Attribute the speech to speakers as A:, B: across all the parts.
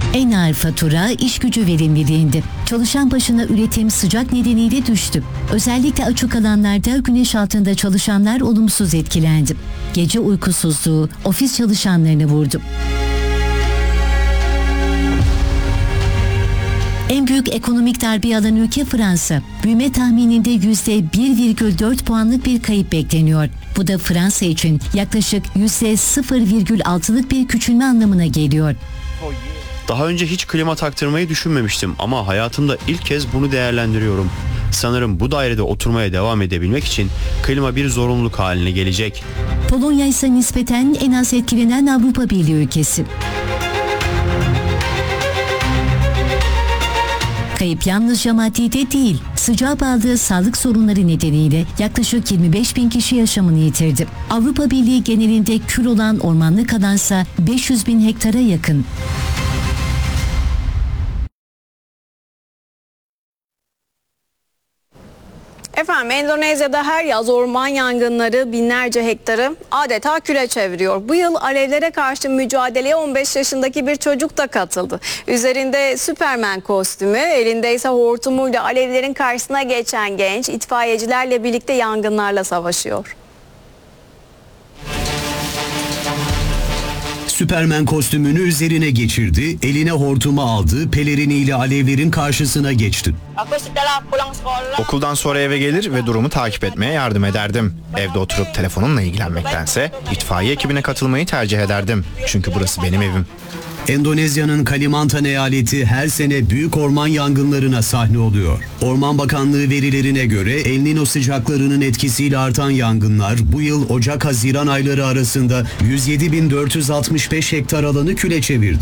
A: En ağır fatura iş gücü verimliliğinde. Çalışan başına üretim sıcak nedeniyle düştü. Özellikle açık alanlarda güneş altında çalışanlar olumsuz etkilendi. Gece uykusuzluğu ofis çalışanlarını vurdu. En büyük ekonomik darbe alan ülke Fransa. Büyüme tahmininde %1,4 puanlık bir kayıp bekleniyor. Bu da Fransa için yaklaşık %0,6'lık bir küçülme anlamına geliyor.
B: Daha önce hiç klima taktırmayı düşünmemiştim ama hayatımda ilk kez bunu değerlendiriyorum. Sanırım bu dairede oturmaya devam edebilmek için klima bir zorunluluk haline gelecek.
A: Polonya ise nispeten en az etkilenen Avrupa Birliği ülkesi. Kayıp yalnızca maddi de değil, sıcağa bağlı sağlık sorunları nedeniyle yaklaşık 25.000 kişi yaşamını yitirdi. Avrupa Birliği genelinde kül olan ormanlık alansa 500.000 hektara yakın.
C: Efendim, Endonezya'da her yaz orman yangınları binlerce hektarı adeta küle çeviriyor. Bu yıl alevlere karşı mücadeleye 15 yaşındaki bir çocuk da katıldı. Üzerinde Süpermen kostümü, elinde ise hortumuyla alevlerin karşısına geçen genç itfaiyecilerle birlikte yangınlarla savaşıyor.
D: Süpermen kostümünü üzerine geçirdi, eline hortumu aldı, peleriniyle alevlerin karşısına geçti.
E: Okuldan sonra eve gelir ve durumu takip etmeye yardım ederdim. Evde oturup telefonumla ilgilenmektense itfaiye ekibine katılmayı tercih ederdim. Çünkü burası benim evim.
D: Endonezya'nın Kalimantan eyaleti her sene büyük orman yangınlarına sahne oluyor. Orman Bakanlığı verilerine göre El Niño sıcaklarının etkisiyle artan yangınlar bu yıl Ocak-Haziran ayları arasında 107.465 hektar alanı küle çevirdi.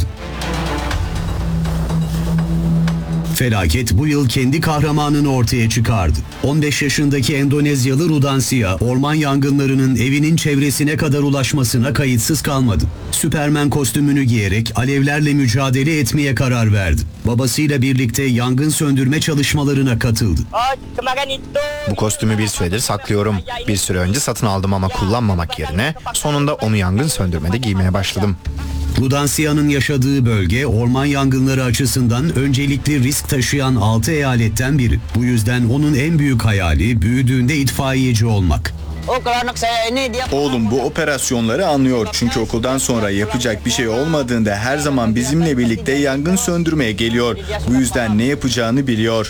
D: Felaket bu yıl kendi kahramanını ortaya çıkardı. 15 yaşındaki Endonezyalı Rudansia, orman yangınlarının evinin çevresine kadar ulaşmasına kayıtsız kalmadı. Süpermen kostümünü giyerek alevlerle mücadele etmeye karar verdi. Babasıyla birlikte yangın söndürme çalışmalarına katıldı.
E: Bu kostümü bir süredir saklıyorum. Bir süre önce satın aldım ama kullanmamak yerine sonunda onu yangın söndürmede giymeye başladım.
D: Rudansia'nın yaşadığı bölge orman yangınları açısından öncelikli risk taşıyan 6 eyaletten biri. Bu yüzden onun en büyük hayali büyüdüğünde itfaiyeci olmak.
F: Oğlum bu operasyonları anlıyor çünkü okuldan sonra yapacak bir şey olmadığında her zaman bizimle birlikte yangın söndürmeye geliyor. Bu yüzden ne yapacağını biliyor.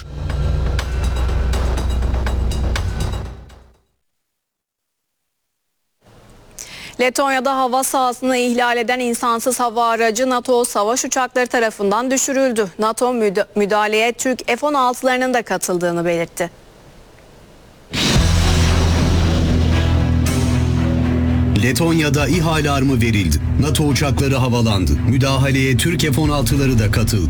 C: Letonya'da hava sahasını ihlal eden insansız hava aracı NATO savaş uçakları tarafından düşürüldü. NATO müdahaleye Türk F-16'larının da katıldığını belirtti.
D: Letonya'da İHA alarmı verildi. NATO uçakları havalandı. Müdahaleye Türk F-16'ları da katıldı.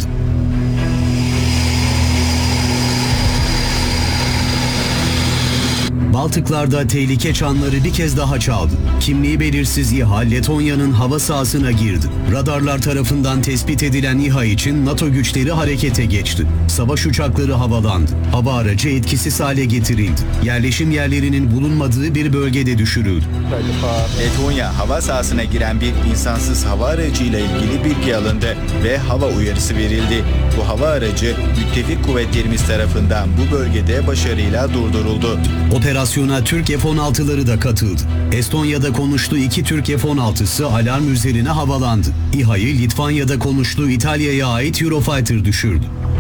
D: Baltıklar'da tehlike çanları bir kez daha çaldı. Kimliği belirsiz İHA Letonya'nın hava sahasına girdi. Radarlar tarafından tespit edilen İHA için NATO güçleri harekete geçti. Savaş uçakları havalandı. Hava aracı etkisiz hale getirildi. Yerleşim yerlerinin bulunmadığı bir bölgede düşürüldü.
F: Letonya hava sahasına giren bir insansız hava aracıyla ilgili bilgi alındı ve hava uyarısı verildi. Bu hava aracı müttefik kuvvetlerimiz tarafından bu bölgede başarıyla durduruldu.
D: Operasyona Türk F-16'ları da katıldı. Estonya'da konuştuğu 2 Türk F-16'sı alarm üzerine havalandı. İHA'yı Litvanya'da konuştuğu İtalya'ya ait Eurofighter düşürdü.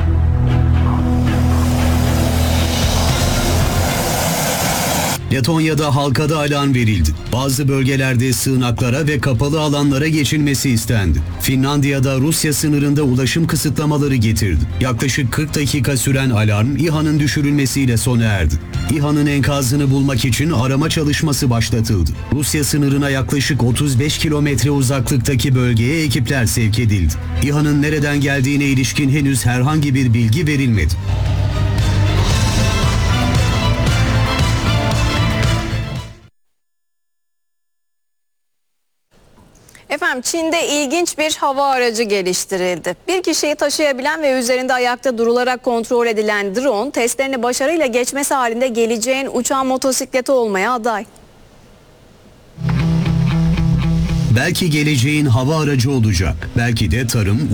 D: Letonya'da halkada alarm verildi. Bazı bölgelerde sığınaklara ve kapalı alanlara geçilmesi istendi. Finlandiya'da Rusya sınırında ulaşım kısıtlamaları getirdi. Yaklaşık 40 dakika süren alarm İHA'nın düşürülmesiyle sona erdi. İHA'nın enkazını bulmak için arama çalışması başlatıldı. Rusya sınırına yaklaşık 35 kilometre uzaklıktaki bölgeye ekipler sevk edildi. İHA'nın nereden geldiğine ilişkin henüz herhangi bir bilgi verilmedi.
C: Efendim, Çin'de ilginç bir hava aracı geliştirildi. Bir kişiyi taşıyabilen ve üzerinde ayakta durularak kontrol edilen drone, testlerini başarıyla geçmesi halinde geleceğin uçan motosikleti olmaya aday.
D: Belki geleceğin hava aracı olacak. Belki de tarım,